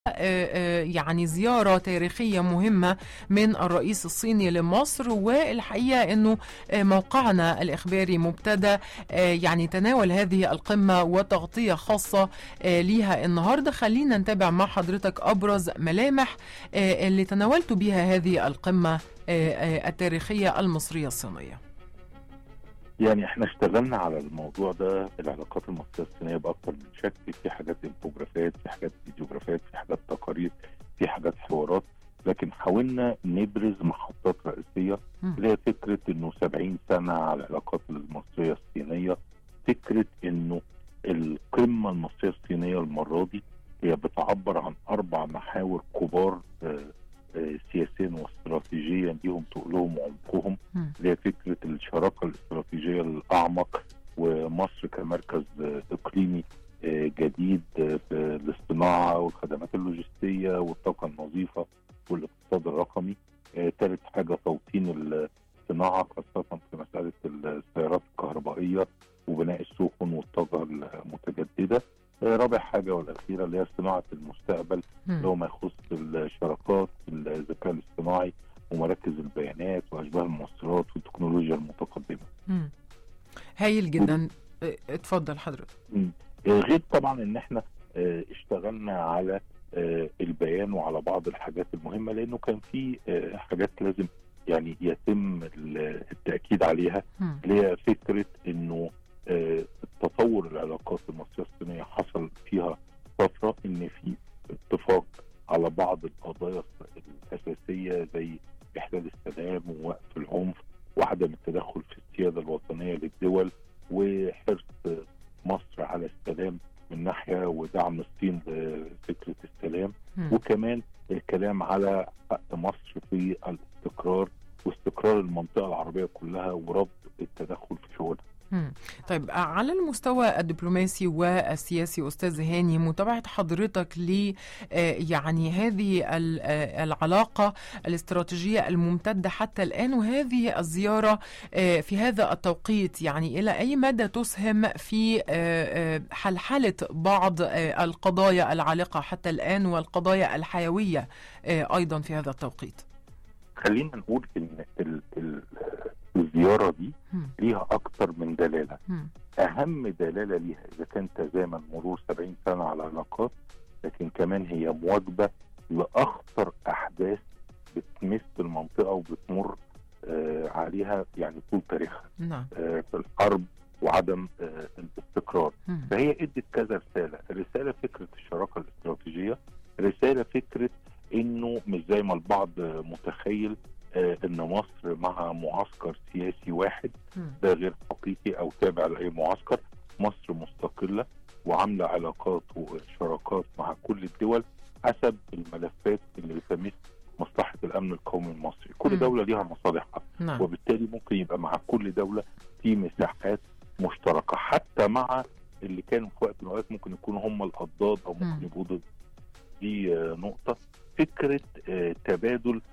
يعني زيارة تاريخية مهمة من الرئيس الصيني لمصر، والحقيقة أنه موقعنا الإخباري مبتدأ يعني تناول هذه القمة وتغطية خاصة ليها النهاردة. خلينا نتابع مع حضرتك أبرز ملامح اللي تناولت بها هذه القمة التاريخية المصرية الصينية. يعني احنا اشتغلنا على الموضوع ده، العلاقات المصرية الصينية بأكثر من شكل، في حاجات انفوجرافات، في حاجات فيديوجرافات، في حاجات تقارير، في حاجات حوارات، لكن حاولنا نبرز محطات رئيسية اللي هي فكرة انه 70 سنة على العلاقات المصرية الصينية. فكرة انه القمة المصرية الصينية المرة دي هي بتعبر عن 4 محاور كبار سياسيا واستراتيجيا ليهم تقلهم وعمقهم، اللي هي فكرة الشراكة الاستراتيجية الأعمق، ومصر كمركز إقليمي جديد في الصناعة والخدمات اللوجستية والطاقة النظيفة والاقتصاد الرقمي. ثالث حاجة توطين الصناعة خاصة في مسألة السيارات الكهربائية وبناء السفن والطاقة المتجددة. رابع حاجة والأخيرة اللي هي صناعة المستقبل، اللي هو ما يخص الشراكات في الذكاء الاصطناعي ومراكز البيانات وأشباه المؤثرات والتكنولوجيا المتقدمة. هايل جدا. اتفضل حضرتك. غير طبعا ان احنا اشتغلنا على البيان وعلى بعض الحاجات المهمة، لأنه كان في حاجات لازم يعني يتم التأكيد عليها، اللي هي فكرة انه تطور العلاقات المصرية الصينية حصل فيها فترة ان في اتفاق على بعض القضايا الأساسية زي إحلال السلام ووقف العنف وعدم التدخل في السيادة الوطنية للدول وحرص مصر على السلام من ناحية ودعم الصين لفكرة السلام، وكمان الكلام على حق مصر في الاستقرار واستقرار المنطقة العربية كلها ورفض التدخل في شؤونها. طيب، على المستوى الدبلوماسي والسياسي أستاذ هاني، متابعة حضرتك ل يعني هذه العلاقة الاستراتيجية الممتدة حتى الآن، وهذه الزيارة في هذا التوقيت، يعني إلى أي مدى تسهم في حلحلة بعض القضايا العالقة حتى الآن والقضايا الحيوية أيضا في هذا التوقيت؟ خلينا نقول إن الزيارة دي ليها أكتر من دلالة. أهم دلالة ليها إذا كان تزامن مرور 70 سنة على العلاقات، لكن كمان هي مواجبة لأخطر أحداث بتمس المنطقة وبتمر عليها يعني طول تاريخها في الحرب وعدم الاستقرار. فهي ادت كذا رسالة فكرة الشراكة الاستراتيجية، رسالة فكرة إنه مش زي ما البعض متخيل ان مصر مع معسكر سياسي واحد، ده غير حقيقي او تابع لاي معسكر. مصر مستقلة وعاملة علاقات وشراكات مع كل الدول حسب الملفات اللي بتمس مصلحة الامن القومي المصري. كل دولة ليها مصالحها، وبالتالي ممكن يبقى مع كل دولة في مساحات مشتركة، حتى مع اللي كانوا في وقت من الاوقات ممكن يكونوا هم الاضداد او ممكن يبقوا ضد. دي نقطة. فكرة تبادل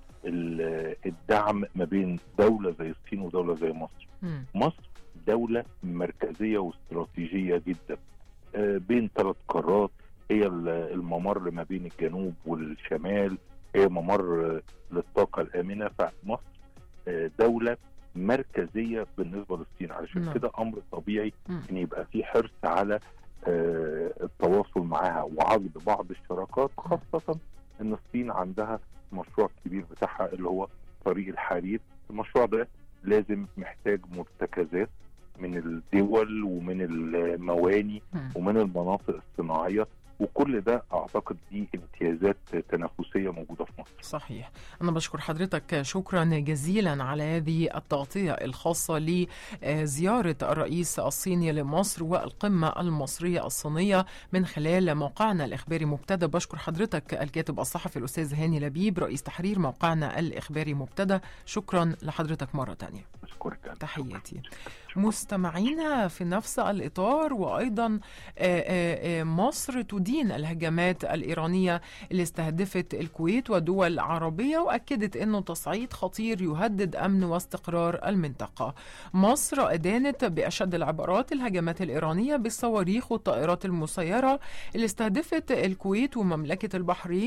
الدعم ما بين دولة زي الصين ودولة زي مصر. مصر دولة مركزية واستراتيجية جدا بين 3 قارات، هي الممر ما بين الجنوب والشمال، هي ممر للطاقة الآمنة. فمصر دولة مركزية بالنسبة للصين، علشان كده أمر طبيعي أن يبقى في حرص على التواصل معها وعقد بعض الشراكات، خاصة أن الصين عندها مشروع كبير بتاعها اللي هو طريق الحرير. المشروع ده لازم محتاج مرتكزات من الدول ومن المواني ومن المناطق الصناعية، وكل ده أعتقد دي امتيازات تنافسية موجودة في مصر. صحيح. أنا بشكر حضرتك شكرا جزيلا على هذه التغطية الخاصة لزيارة الرئيس الصيني لمصر والقمة المصرية الصينية من خلال موقعنا الإخباري مبتدأ. بشكر حضرتك الكاتب الصحفي الأستاذ هاني لبيب، رئيس تحرير موقعنا الإخباري مبتدأ. شكرا لحضرتك مرة تانية. تحياتي. مستمعينا في نفس الإطار، وأيضا مصر تدير تدين الهجمات الإيرانية اللي استهدفت الكويت ودول عربية، وأكدت أنه تصعيد خطير يهدد أمن واستقرار المنطقة. مصر أدانت بأشد العبارات الهجمات الإيرانية بالصواريخ والطائرات المسيرة اللي استهدفت الكويت ومملكة البحرين